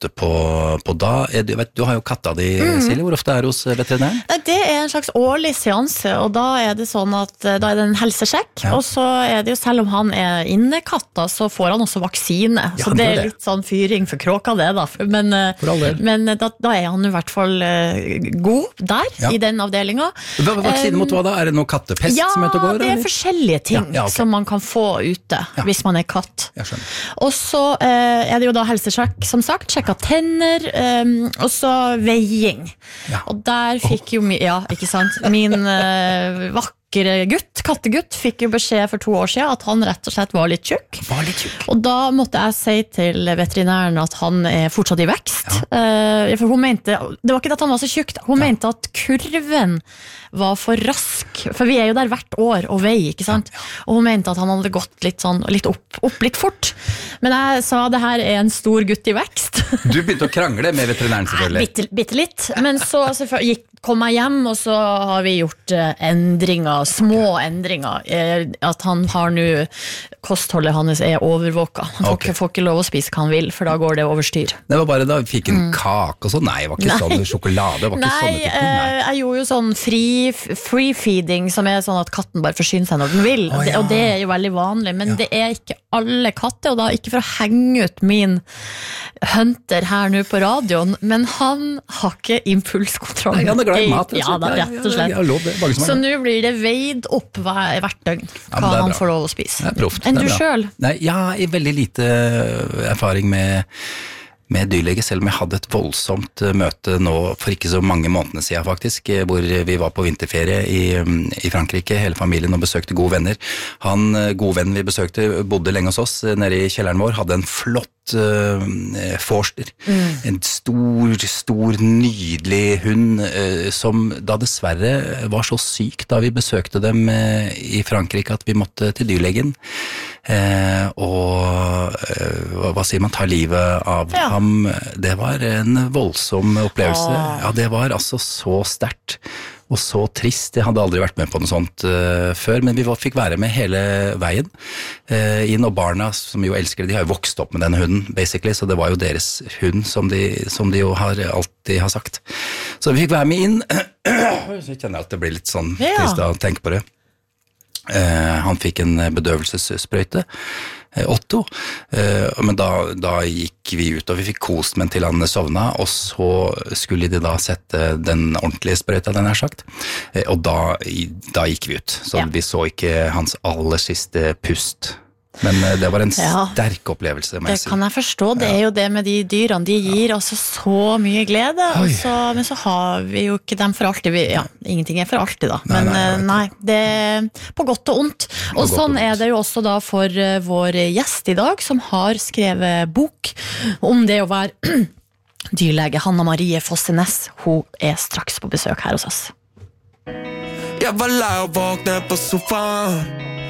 måte på da. Du har jo katta di, Silje. Hvor ofte er du hos veterinæren? Det en slags årlig seanse, og da det sånn at da det en helsesjekk, og så det jo selv om han innekatta, så får han også vaksine. Ja, så det litt sånn fyring for kråka det da. Men da han i hvert fall god der, i den avdelingen. Hva vaksine mot hva da? Det noe kattepest som heter går? Ja, det forskjellige ting som man kan få ute hvis man katt. Og så det jo da helsesjekk, som sagt, sjekka tenner, og så veiing. Og der fikk jo ikke sant, min vakre kattegutt, fikk jo beskjed for 2 år siden at han rett og slett var litt tjukk. Og da måtte jeg si til veterinæren at han fortsatt i vekst. For hun mente, det var ikke at han var så tjukk, hun mente at kurven var for rask, for vi jo der hvert år og vei, ikke sant? Og hun mente at han hadde gått litt opp litt fort. Men jeg sa det her en stor gutt i vekst. Du begynte å krangle med veterinæren selvfølgelig. Bitte litt, men så kom jeg hjem, og så har vi gjort endringer, små endringer. At han har nå, kostholdet hans overvåka. Han får ikke lov å spise hva han vil, for da går det overstyr. Det var bare da vi fikk en kake og sånn. Nei, det var ikke sånn sjokolade. Det var ikke sånne ting. Nei, jeg gjorde jo sånn free feeding, som sånn at katten bare forsyner seg når den vil. Og det jo veldig vanlig, men det ikke alle katter, og da ikke for å henge ut min Hunter her nå på radioen, men han har ikke impulskontroll. Nei, han glad i mat. Ja, da, rett og slett. Så nå blir det veid opp hvert døgn hva han får lov å spise. Det proft. Enn du selv? Nei, jeg har veldig lite erfaring med dyrlege, selv om jeg hadde et voldsomt møte nå for ikke så mange månedene siden faktisk, hvor vi var på vinterferie i Frankrike, hele familien, og besøkte gode venner. Han, gode vennen vi besøkte, bodde lenge hos oss nede i kjelleren vår, hadde en flott forster. En stor, nydelig hund som da dessverre var så syk da vi besøkte dem i Frankrike at vi måtte til dyrlegen. Og hva sier man, ta livet av ham. Det var en voldsom opplevelse. Ja, det var altså så sterkt og så trist. Jeg hadde aldri vært med på noe sånt før, men vi fikk være med hele veien inn, og barna, som jo elsker det, de har jo vokst opp med denne hunden, basically, så det var jo deres hund, som de jo alltid har sagt. Så vi fikk være med inn, så kjenner jeg at det blir litt sånn trist å tenke på det. Han fikk en bedøvelsessprøyte, Otto, men da gikk vi ut, og vi fikk kost med til han sovna, og så skulle de da sette den ordentlige sprøyta, den sagt, og da gikk vi ut, så vi så ikke hans aller siste pust. Men det var en sterk opplevelse, må jeg si. Det kan jeg forstå, det jo det med de dyrene, de gir også så mye glede, men så har vi jo ikke dem for alltid, ingenting for alltid da, men nei, det på godt og ondt, og sånn det jo også da for vår gjest i dag, som har skrevet bok om det å være dyrlege, Hanna Marie Fossenes. Hun straks på besøk her hos oss. Jeg var lei å våkne på sofaen,